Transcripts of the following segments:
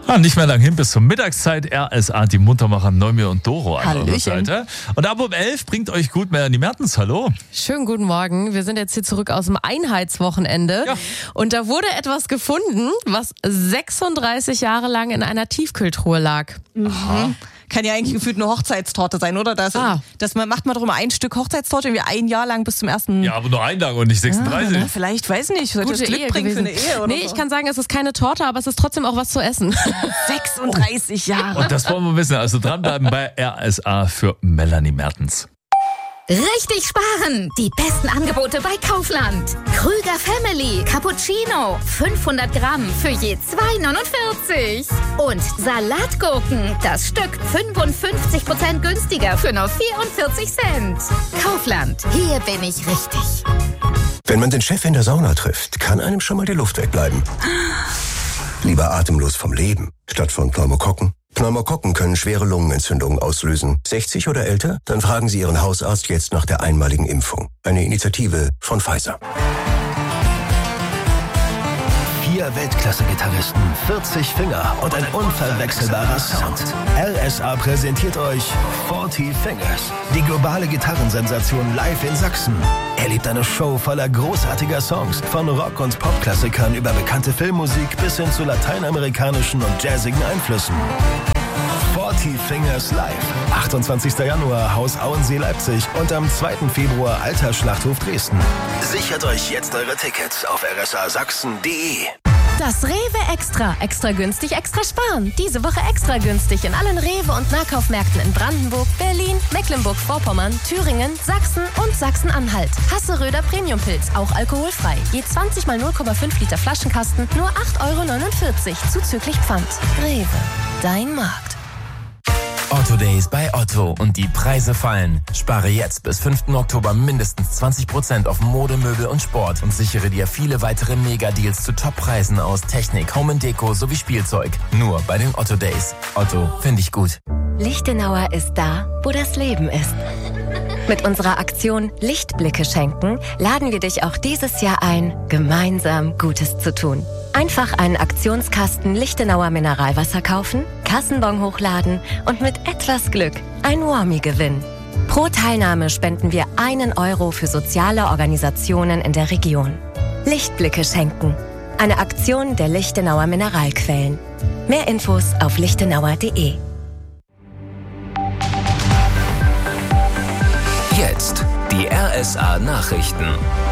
Nicht mehr lang hin bis zur Mittagszeit. RSA, die Muntermacher Neumir und Doro an eurer Seite. Und ab um 11 bringt euch gut Melanie Mertens. Hallo. Schönen guten Morgen. Wir sind jetzt hier zurück aus dem Einheitswochenende. Ja. Und da wurde etwas gefunden, was 36 Jahre lang in einer Tiefkühltruhe lag. Aha. Kann ja eigentlich gefühlt eine Hochzeitstorte sein, oder? Macht man drum ein Stück Hochzeitstorte irgendwie ein Jahr lang bis zum ersten... Ja, aber nur ein Tag und nicht 36. Ja, vielleicht, weiß nicht, sollte das Glück bringen für eine Ehe oder Nee, so. Ich kann sagen, es ist keine Torte, aber es ist trotzdem auch was zu essen. 36 Jahre. Und das wollen wir wissen. Also dranbleiben bei RSA für Melanie Mertens. Richtig sparen! Die besten Angebote bei Kaufland. Krüger Family Cappuccino 500 Gramm für je 2,49. Und Salatgurken, das Stück 55% günstiger für nur 44 Cent. Kaufland, hier bin ich richtig. Wenn man den Chef in der Sauna trifft, kann einem schon mal die Luft wegbleiben. Lieber atemlos vom Leben, statt von Pneumokokken. Pneumokokken können schwere Lungenentzündungen auslösen. 60 oder älter? Dann fragen Sie Ihren Hausarzt jetzt nach der einmaligen Impfung. Eine Initiative von Pfizer. 4 Weltklasse-Gitarristen, 40 Finger und ein unverwechselbarer Sound. RSA präsentiert euch 40 Fingers, die globale Gitarrensensation live in Sachsen. Erlebt eine Show voller großartiger Songs, von Rock- und Popklassikern über bekannte Filmmusik bis hin zu lateinamerikanischen und jazzigen Einflüssen. 40 Fingers live. 28. Januar Haus Auensee Leipzig und am 2. Februar Alter Schlachthof Dresden. Sichert euch jetzt eure Tickets auf rsasachsen.de. Das Rewe Extra. Extra günstig, extra sparen. Diese Woche extra günstig in allen Rewe- und Nahkaufmärkten in Brandenburg, Berlin, Mecklenburg-Vorpommern, Thüringen, Sachsen und Sachsen-Anhalt. Hasseröder Premiumpilz, auch alkoholfrei. Je 20 mal 0,5 Liter Flaschenkasten, nur 8,49 € zuzüglich Pfand. Rewe, dein Markt. Otto Days bei Otto und die Preise fallen. Spare jetzt bis 5. Oktober mindestens 20% auf Mode, Möbel und Sport und sichere dir viele weitere Mega-Deals zu Top-Preisen aus Technik, Home & Deko sowie Spielzeug. Nur bei den Otto Days. Otto, finde ich gut. Lichtenauer ist da, wo das Leben ist. Mit unserer Aktion Lichtblicke schenken laden wir dich auch dieses Jahr ein, gemeinsam Gutes zu tun. Einfach einen Aktionskasten Lichtenauer Mineralwasser kaufen, Kassenbon hochladen und mit etwas Glück ein Warmie gewinnen. Pro Teilnahme spenden wir 1 € für soziale Organisationen in der Region. Lichtblicke schenken. Eine Aktion der Lichtenauer Mineralquellen. Mehr Infos auf lichtenauer.de. Jetzt die RSA-Nachrichten.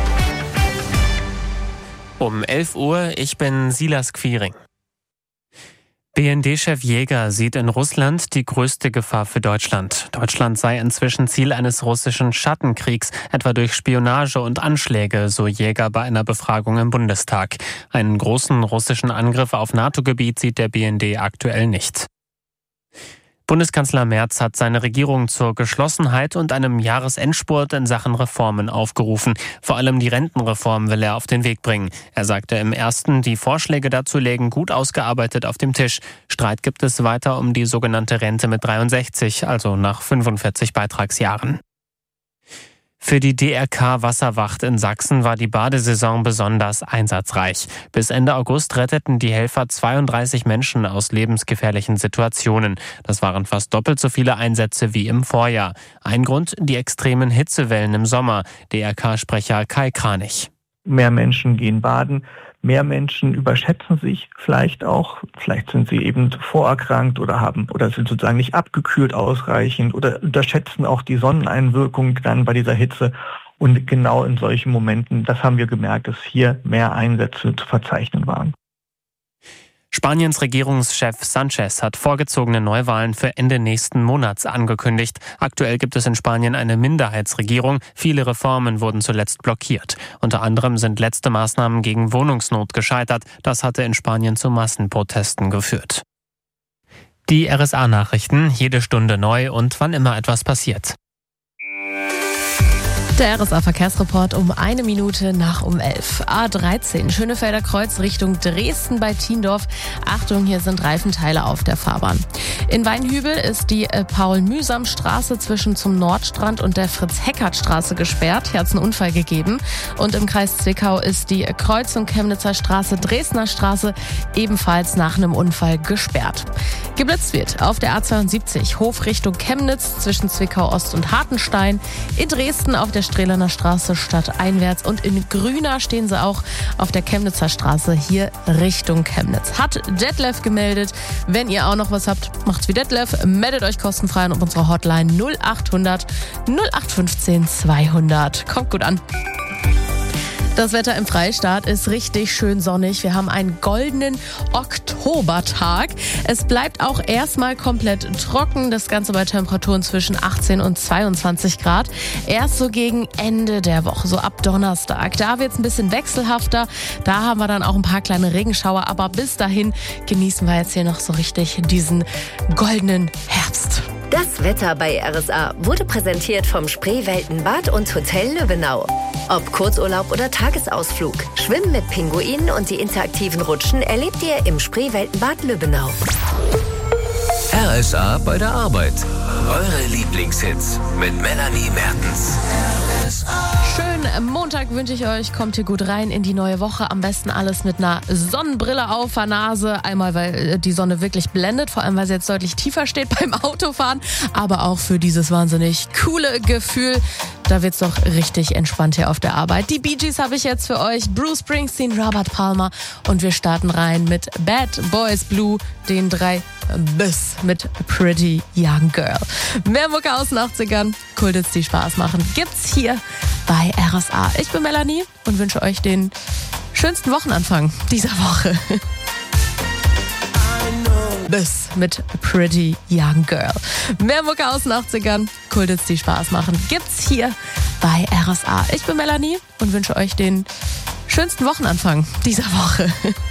Um 11 Uhr, ich bin Silas Quiring. BND-Chef Jäger sieht in Russland die größte Gefahr für Deutschland. Deutschland sei inzwischen Ziel eines russischen Schattenkriegs, etwa durch Spionage und Anschläge, so Jäger bei einer Befragung im Bundestag. Einen großen russischen Angriff auf NATO-Gebiet sieht der BND aktuell nicht. Bundeskanzler Merz hat seine Regierung zur Geschlossenheit und einem Jahresendspurt in Sachen Reformen aufgerufen. Vor allem die Rentenreform will er auf den Weg bringen. Er sagte im ersten, die Vorschläge dazu lägen gut ausgearbeitet auf dem Tisch. Streit gibt es weiter um die sogenannte Rente mit 63, also nach 45 Beitragsjahren. Für die DRK Wasserwacht in Sachsen war die Badesaison besonders einsatzreich. Bis Ende August retteten die Helfer 32 Menschen aus lebensgefährlichen Situationen. Das waren fast doppelt so viele Einsätze wie im Vorjahr. Ein Grund, die extremen Hitzewellen im Sommer. DRK-Sprecher Kai Kranich. Mehr Menschen gehen baden. Mehr Menschen überschätzen sich vielleicht auch. Vielleicht sind sie eben vorerkrankt oder sind sozusagen nicht abgekühlt ausreichend oder unterschätzen auch die Sonneneinwirkung dann bei dieser Hitze. Und genau in solchen Momenten, das haben wir gemerkt, dass hier mehr Einsätze zu verzeichnen waren. Spaniens Regierungschef Sanchez hat vorgezogene Neuwahlen für Ende nächsten Monats angekündigt. Aktuell gibt es in Spanien eine Minderheitsregierung. Viele Reformen wurden zuletzt blockiert. Unter anderem sind letzte Maßnahmen gegen Wohnungsnot gescheitert. Das hatte in Spanien zu Massenprotesten geführt. Die RSA-Nachrichten, jede Stunde neu und wann immer etwas passiert. Der RSA-Verkehrsreport um 1 Minute nach um 11. A13, Schönefelder Kreuz Richtung Dresden bei Tiendorf. Achtung, hier sind Reifenteile auf der Fahrbahn. In Weinhübel ist die Paul-Mühsam-Straße zwischen zum Nordstrand und der Fritz-Heckert-Straße gesperrt. Hier hat es einen Unfall gegeben. Und im Kreis Zwickau ist die Kreuzung Chemnitzer Straße, Dresdner Straße ebenfalls nach einem Unfall gesperrt. Geblitzt wird auf der A72 Hof Richtung Chemnitz zwischen Zwickau Ost und Hartenstein. In Dresden auf der Strehlener Straße stadteinwärts und in Grüna stehen sie auch auf der Chemnitzer Straße hier Richtung Chemnitz. Hat Detlef gemeldet. Wenn ihr auch noch was habt, macht's wie Detlef. Meldet euch kostenfrei auf unserer Hotline 0800 0815 200. Kommt gut an. Das Wetter im Freistaat ist richtig schön sonnig. Wir haben einen goldenen Oktobertag. Es bleibt auch erstmal komplett trocken. Das Ganze bei Temperaturen zwischen 18 und 22 Grad. Erst so gegen Ende der Woche, so ab Donnerstag. Da wird es ein bisschen wechselhafter. Da haben wir dann auch ein paar kleine Regenschauer. Aber bis dahin genießen wir jetzt hier noch so richtig diesen goldenen Herbst. Das Wetter bei RSA wurde präsentiert vom Spreewelten-Bad und Hotel Lübbenau. Ob Kurzurlaub oder Tagesausflug, Schwimmen mit Pinguinen und die interaktiven Rutschen erlebt ihr im Spreewelten-Bad Lübbenau. RSA bei der Arbeit. Eure Lieblingshits mit Melanie Mertens. Schönen Montag wünsche ich euch. Kommt hier gut rein in die neue Woche. Am besten alles mit einer Sonnenbrille auf der Nase. Einmal, weil die Sonne wirklich blendet, vor allem, weil sie jetzt deutlich tiefer steht beim Autofahren. Aber auch für dieses wahnsinnig coole Gefühl. Da wird's doch richtig entspannt hier auf der Arbeit. Die Bee Gees habe ich jetzt für euch. Bruce Springsteen, Robert Palmer. Und wir starten rein mit Bad Boys Blue, den 3 Bis mit Pretty Young Girl. Mehr Mucke aus den 80ern, Kulthits, die Spaß machen, gibt's hier bei RSA. Ich bin Melanie und wünsche euch den schönsten Wochenanfang dieser Woche. Bis mit Pretty Young Girl. Mehr Mucke aus den 80ern, Kulthits, die Spaß machen, gibt's hier bei RSA. Ich bin Melanie und wünsche euch den schönsten Wochenanfang dieser Woche.